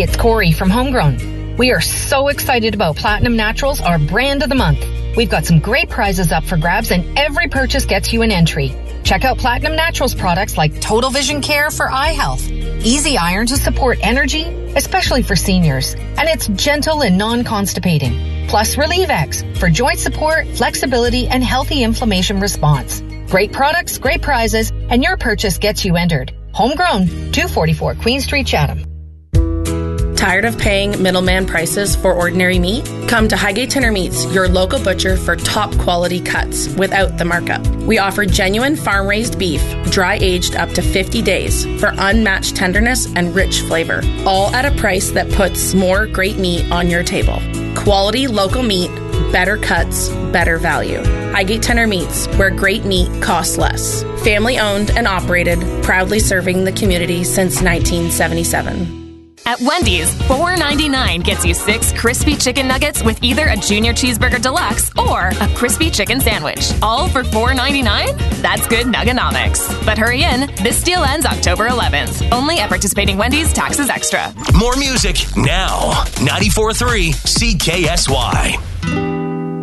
it's Corey from Homegrown. We are so excited about Platinum Naturals, our brand of the month. We've got some great prizes up for grabs, and every purchase gets you an entry. Check out Platinum Naturals products like Total Vision Care for eye health, Easy Iron to support energy, especially for seniors, and it's gentle and non-constipating. Plus Relieve X for joint support, flexibility, and healthy inflammation response. Great products, great prizes, and your purchase gets you entered. Homegrown, 244 Queen Street, Chatham. Tired of paying middleman prices for ordinary meat? Come to Highgate Tender Meats, your local butcher for top quality cuts without the markup. We offer genuine farm-raised beef, dry-aged up to 50 days for unmatched tenderness and rich flavor, all at a price that puts more great meat on your table. Quality local meat, better cuts, better value. Highgate Tender Meats, where great meat costs less. Family owned and operated, proudly serving the community since 1977. At Wendy's, $4.99 gets you 6 crispy chicken nuggets with either a Junior Cheeseburger Deluxe or a crispy chicken sandwich. All for $4.99? That's good nuggenomics. But hurry in, this deal ends October 11th. Only at participating Wendy's, taxes extra. More music now. 94.3 CKSY.